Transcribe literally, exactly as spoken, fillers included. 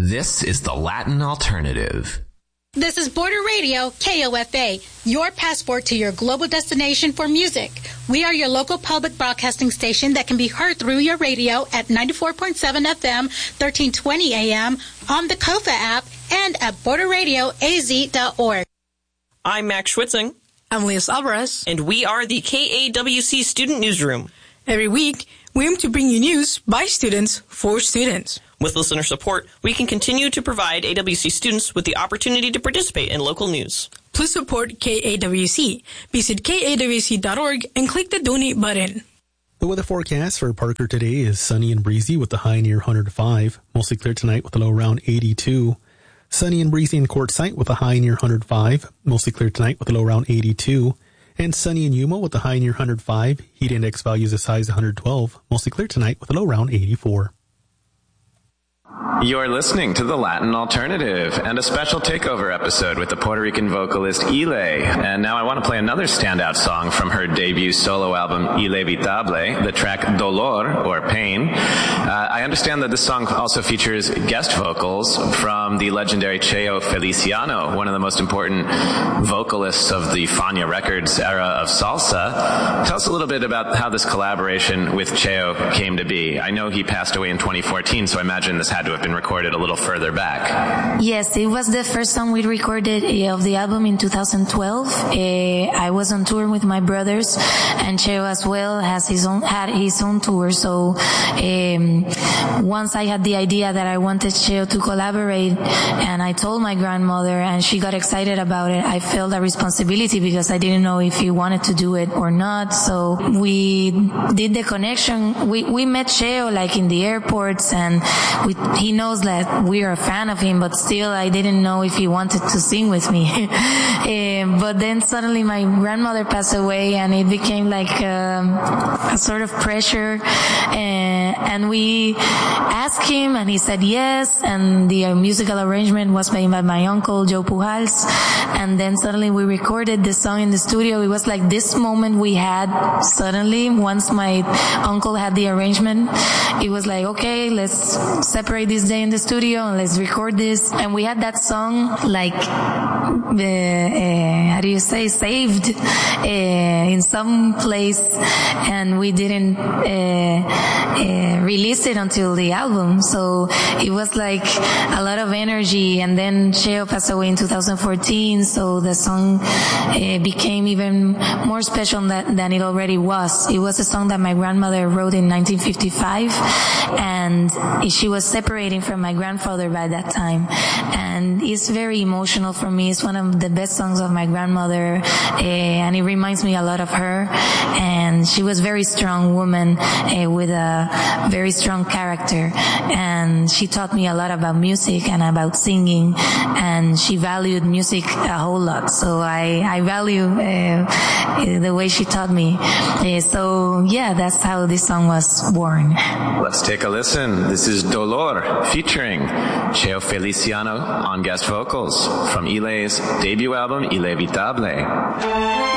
This is the Latin Alternative. This is Border Radio, K O F A, your passport to your global destination for music. We are your local public broadcasting station that can be heard through your radio at ninety-four point seven F M, thirteen twenty A M, on the Kofa app, and at border radio a z dot org. I'm Max Schwitzing. I'm Leah Alvarez. And we are the K A W C Student Newsroom. Every week, we aim to bring you news by students for students. With listener support, we can continue to provide A W C students with the opportunity to participate in local news. Please support K A W C. Visit K A W C dot org and click the donate button. The weather forecast for Parker today is sunny and breezy with the high near one hundred five. Mostly clear tonight with a low around eighty-two. Sunny and breezy in Quartzsite with a high near one hundred five. Mostly clear tonight with a low around eighty-two. And sunny in Yuma with a high near one hundred five. Heat index values as high as one hundred twelve. Mostly clear tonight with a low around eighty-four. You're listening to The Latin Alternative and a special takeover episode with the Puerto Rican vocalist Ile. And now I want to play another standout song from her debut solo album, Ilevitable, the track Dolor, or Pain. Uh, I understand that this song also features guest vocals from the legendary Cheo Feliciano, one of the most important vocalists of the Fania Records era of salsa. Tell us a little bit about how this collaboration with Cheo came to be. I know he passed away in twenty fourteen, so I imagine this had to have been recorded a little further back. Yes, it was the first song we recorded uh, of the album in two thousand twelve. Uh, I was on tour with my brothers, and Cheo as well has his own had his own tour. So um, once I had the idea that I wanted Cheo to collaborate, and I told my grandmother, and she got excited about it, I felt a responsibility because I didn't know if he wanted to do it or not. So we did the connection. We we met Cheo like in the airports, and we he knows that we are a fan of him, but still I didn't know if he wanted to sing with me. um, but then suddenly my grandmother passed away, and it became like um, a sort of pressure, and, and we asked him, and he said yes, and the uh, musical arrangement was made by my uncle Joe Pujals, and then suddenly we recorded the song in the studio. It was like this moment we had suddenly once my uncle had the arrangement. It was like, okay, let's separate this day in the studio and let's record this. And we had that song like, uh, uh, how do you say, saved uh, in some place, and we didn't uh, uh, release it until the album. So it was like a lot of energy. And then Cheo passed away in two thousand fourteen, so the song uh, became even more special than, than it already was. It was a song that my grandmother wrote in nineteen fifty-five, and she was separating from my grandfather by that time, and it's very emotional for me. It's one of the best songs of my grandmother, uh, and it reminds me a lot of her. And she was a very strong woman uh, with a very strong character, and she taught me a lot about music and about singing, and she valued music a whole lot. So I, I value uh, the way she taught me. Uh, so yeah, that's how this song was born. Let's take a listen. This is Dolor featuring Cheo Feliciano on guest vocals from Ile's debut album, Ilevitable.